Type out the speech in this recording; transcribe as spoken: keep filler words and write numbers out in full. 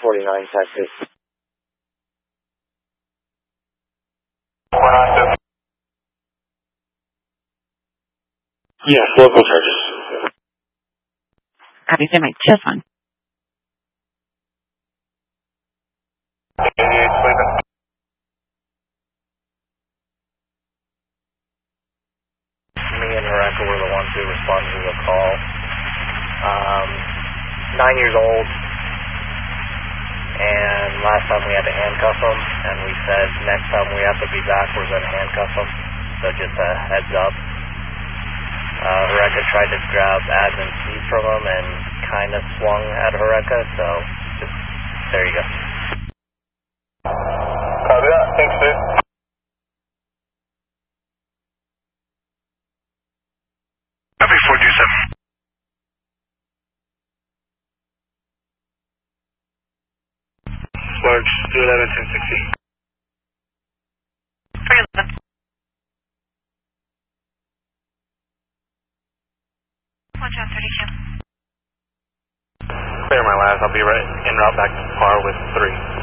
forty-nine, taxi. Yes, local charges. Copy, Stand by. Just one. Me and Horeca were the ones who responded to the call. Um, nine years old, and last time we had to handcuff him, and we said next time we have to be back, we're going to handcuff him. So just a heads up. Uh, Horeca tried to grab admin's keys from him and kind of swung at Horeca, so just, there you go. Copy that. Thanks, dude. Copy four two seven. Large, two eleven, ten sixty. three eleven. One John thirty-two. Clear my last. I'll be right en route back to par with three.